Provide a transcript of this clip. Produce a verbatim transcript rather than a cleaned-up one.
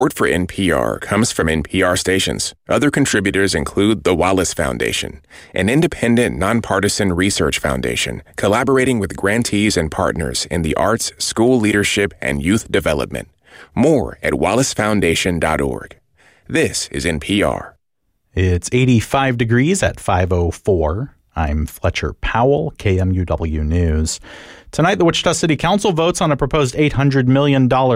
Support for N P R comes from N P R stations. Other contributors include the Wallace Foundation, an independent, nonpartisan research foundation collaborating with grantees and partners in the arts, school leadership, and youth development. More at wallace foundation dot org. This is N P R. It's eighty-five degrees at five oh four. I'm Fletcher Powell, K M U W News. Tonight, the Wichita City Council votes on a proposed eight hundred million dollars